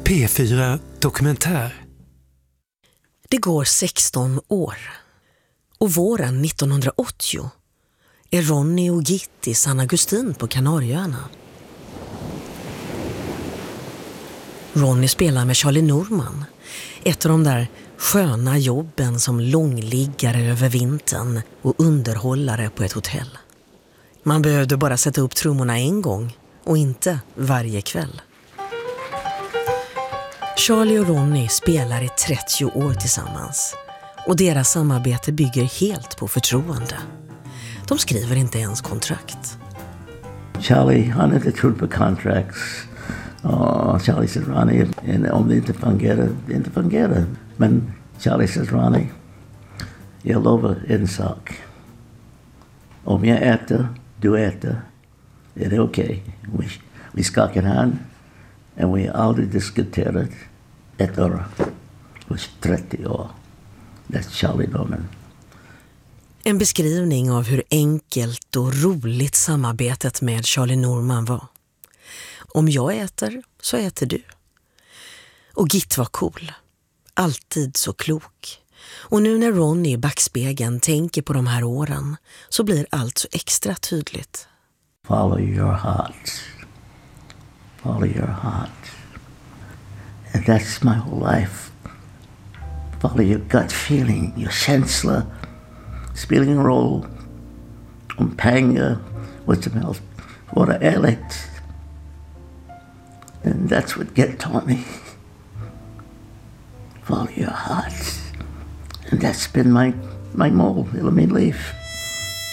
P4 Dokumentär. Det går 16 år och våren 1980 är Ronny och Git i San Agustin på Kanarieöarna. Ronny spelar med Charlie Norman, ett av de där sköna jobben som långliggare över vintern och underhållare på ett hotell. Man behövde bara sätta upp trummorna en gång och inte varje kväll. Charlie och Ronny spelar i 30 år tillsammans och deras samarbete bygger helt på förtroende. De skriver inte ens kontrakt. Charlie, han inte tror på contracts. Charlie says, Ronny, om det inte fungerar. Men Charlie says, Ronny, jag lovar en sak. Om jag äter, du äter, är det okej. Vi skakar hand och vi har aldrig diskuterat ett år. Det var 30 år. That's Charlie Norman. En beskrivning av hur enkelt och roligt samarbetet med Charlie Norman var. Om jag äter, så äter du. Och Git var cool. Alltid så klok. Och nu när Ronny i backspegeln tänker på de här åren så blir allt så extra tydligt. Follow your heart. Follow your heart. And that's my whole life. Follow your gut feeling, your känsla. Spelar ingen roll om pengar, vad som helst. Vara ärligt. And that's what Git taught me. Follow your heart. And that's been my mold, hela mitt liv.